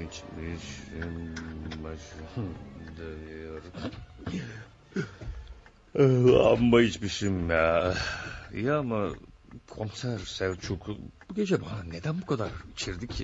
İçmişim başım dönüyor. Amma içmişim ya. İyi ama komiser Selçuk bu gece bana neden bu kadar içirdi ki?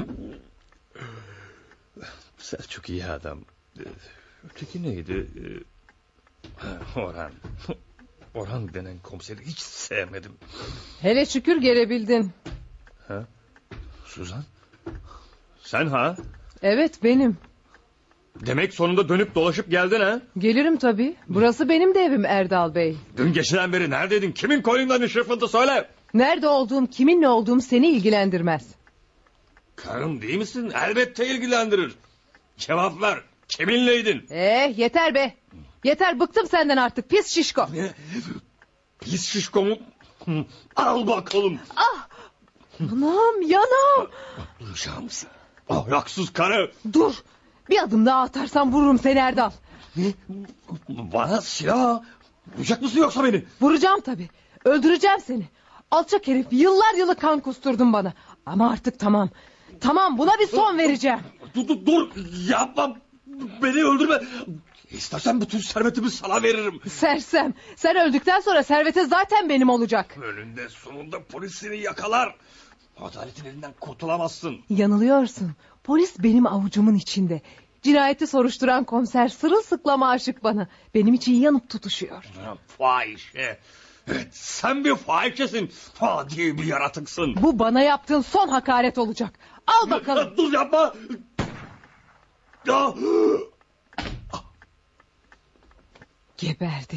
Selçuk iyi adam. Öteki neydi? Orhan. Orhan denen komiseri hiç sevmedim. Hele şükür gelebildin. Ha? Suzan? Sen ha? Evet, benim. Demek sonunda dönüp dolaşıp geldin ha? Gelirim tabii. Burası benim de evim Erdal Bey. Dün geceden beri neredeydin? Kimin koyundan ışırfıntı söyle. Nerede olduğum, kiminle olduğum seni ilgilendirmez. Karım değil misin? Elbette ilgilendirir. Cevap ver. Kiminleydin? Yeter be. Yeter, bıktım senden artık pis şişko. Ne? Pis şişko mu? Al bakalım. Ah! Yanağım. Duracağım mısın? Ahlaksız karı. Dur. Bir adım daha atarsan vururum seni Erdal. Ne? Bana silah. Vuracak mısın yoksa beni? Vuracağım tabii. Öldüreceğim seni. Alçak herif, yıllar yılı kan kusturdun bana. Ama artık tamam. Tamam, buna bir son vereceğim. Dur yapma. Beni öldürme. İstersen bütün servetimi sana veririm. Sersem. Sen öldükten sonra serveti zaten benim olacak. Önünde sonunda polis seni yakalar. Adaletin elinden kurtulamazsın. Yanılıyorsun. Polis benim avucumun içinde. Cinayeti soruşturan komiser sırılsıklama aşık bana. Benim için yanıp tutuşuyor. Fahişe. Evet, sen bir fahişesin. Fadi bir yaratıksın. Bu bana yaptığın son hakaret olacak. Al bakalım. Dur yapma. Geberdi.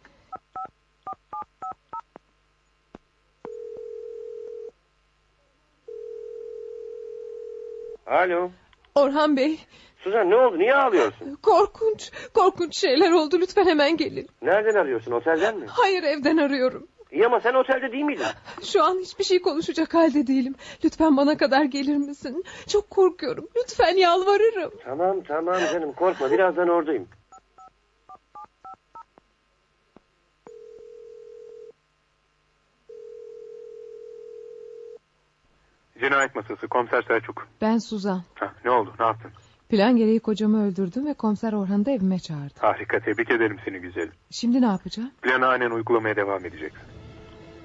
Alo. Orhan Bey, Suzan, ne oldu? Niye ağlıyorsun? korkunç şeyler oldu. Lütfen hemen gelin. Nereden arıyorsun? Otelden mi? Hayır, evden arıyorum. İyi ama sen otelde değil miydin? Şu an hiçbir şey konuşacak halde değilim. Lütfen bana kadar gelir misin? Çok korkuyorum. Lütfen, yalvarırım. Tamam canım, korkma, birazdan oradayım. Cinayet masası, komiser Selçuk. Ben Suzan. Ne oldu, ne yaptın? Plan gereği kocamı öldürdüm ve komiser Orhan'ı da evime çağırdı. Harika, tebrik ederim seni güzelim. Şimdi ne yapacağım? Planı aynen uygulamaya devam edeceksin.